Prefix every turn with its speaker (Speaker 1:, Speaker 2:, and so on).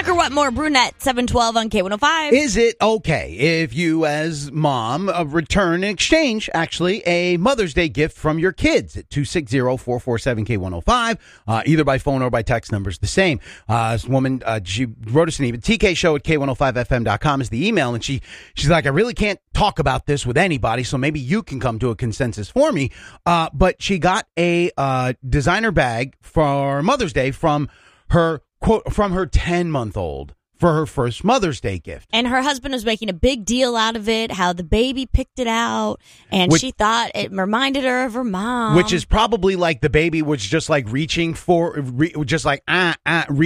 Speaker 1: Tucker Whatmore, Brunette, 712 on K105.
Speaker 2: Is it okay if you, as mom, return and exchange, actually, a Mother's Day gift from your kids at 260-447-K105, either by phone or by text? Numbers the same. This woman, she wrote us an email. TKShow at K105FM.com is the email, and she's like, I really can't talk about this with anybody, so maybe you can come to a consensus for me. But she got a designer bag for Mother's Day from her 10-month-old for her first Mother's Day gift.
Speaker 1: And her husband was making a big deal out of it, how the baby picked it out, and she thought it reminded her of her mom.
Speaker 2: Which is probably like the baby was just like reaching for,